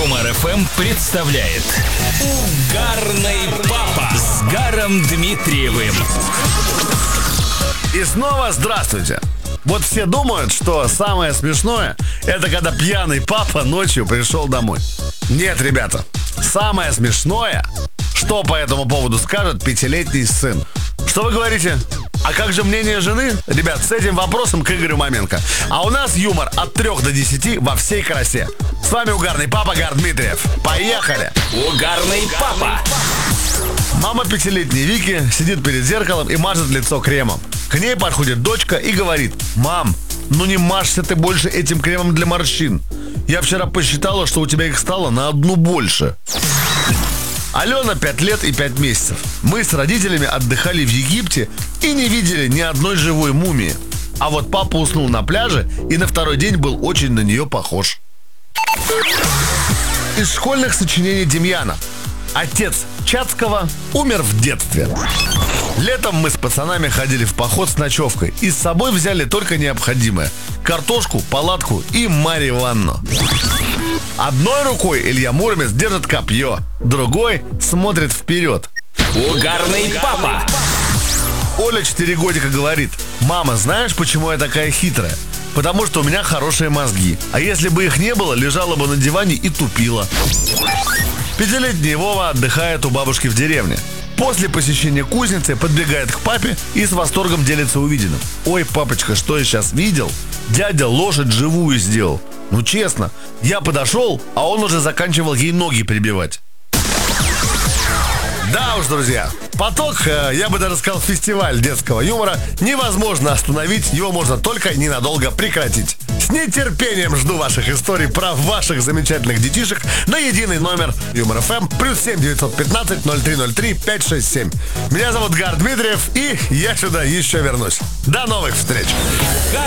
Юмор ФМ представляет Угарный папа с Гаром Дмитриевым. И снова здравствуйте. Вот все думают, что самое смешное — это когда пьяный папа ночью пришел домой. Нет, ребята, самое смешное, что по этому поводу скажет 5-летний сын. Что вы говорите? А как же мнение жены? Ребят, с этим вопросом к Игорю Маменко. А у нас юмор от 3 до 10 во всей красе. С вами Угарный папа Гар Дмитриев. Поехали! Угарный папа. Мама 5-летней Вики сидит перед зеркалом и мажет лицо кремом. К ней подходит дочка и говорит: «Мам, ну не мажься ты больше этим кремом для морщин. Я вчера посчитала, что у тебя их стало на 1 больше». Алена 5 лет и 5 месяцев. Мы с родителями отдыхали в Египте и не видели ни одной живой мумии. А вот папа уснул на пляже и на второй день был очень на нее похож. Из школьных сочинений Демьяна. Отец Чацкого умер в детстве. Летом мы с пацанами ходили в поход с ночевкой и с собой взяли только необходимое: картошку, палатку и Марью Ивановну. Одной рукой Илья Муромец держит копье, другой смотрит вперед. Угарный папа. Оля 4 годика говорит: «Мама, знаешь, почему я такая хитрая? Потому что у меня хорошие мозги. А если бы их не было, лежала бы на диване и тупила». 5-летний Вова отдыхает у бабушки в деревне. После посещения кузницы подбегает к папе и с восторгом делится увиденным. «Ой, папочка, что я сейчас видел? Дядя лошадь живую сделал. Ну честно, я подошел, а он уже заканчивал ей ноги прибивать». Да уж, друзья, поток, я бы даже сказал, фестиваль детского юмора невозможно остановить, его можно только ненадолго прекратить. С нетерпением жду ваших историй про ваших замечательных детишек на единый номер Юмор ФМ +7 915 0303 567. Меня зовут Гар Дмитриев, и я сюда еще вернусь. До новых встреч!